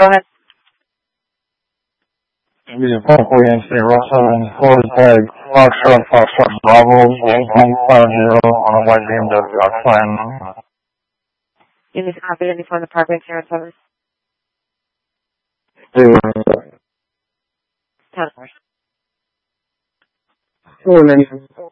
go ahead. The Parkway Incident Russell and Ford Tag Foxtrot Bravo 150 on a white BMW Oxline. You need to copy any from the Parkway Incident Russell? Sure,